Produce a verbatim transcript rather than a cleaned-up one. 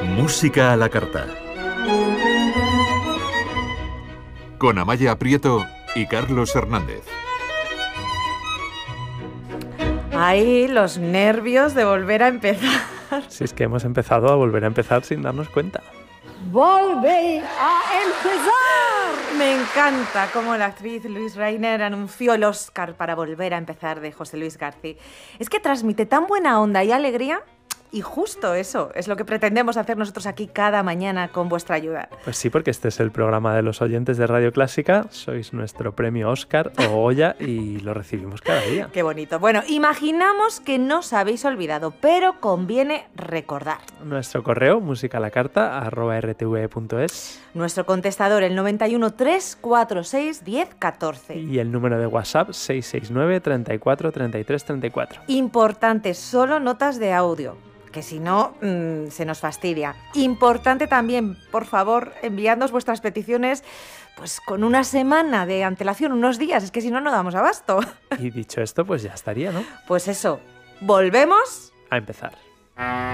Música a la carta. Con Amaya Prieto y Carlos Hernández. Ay, los nervios de volver a empezar. Si es que hemos empezado a volver a empezar sin darnos cuenta. ¡Volver a empezar! Me encanta cómo la actriz Louise Rainer anunció el Oscar para Volver a empezar de José Luis García. Es que transmite tan buena onda y alegría. Y justo eso es lo que pretendemos hacer nosotros aquí cada mañana con vuestra ayuda. Pues sí, porque este es el programa de los oyentes de Radio Clásica. Sois nuestro premio Oscar o Goya y lo recibimos cada día. Qué bonito. Bueno, imaginamos que no os habéis olvidado, pero conviene recordar. Nuestro correo, musicalacarta, arroba r t v punto es. Nuestro contestador, el noventa y uno, tres cuatro seis, diez catorce. Y el número de WhatsApp, seis seis nueve, treinta y cuatro, treinta y tres, treinta y cuatro. Importante, solo notas de audio, que si no, mmm, se nos fastidia. Importante también, por favor, enviadnos vuestras peticiones pues con una semana de antelación, unos días, es que si no, no damos abasto. Y dicho esto, pues ya estaría, ¿no? Pues eso, volvemos a empezar.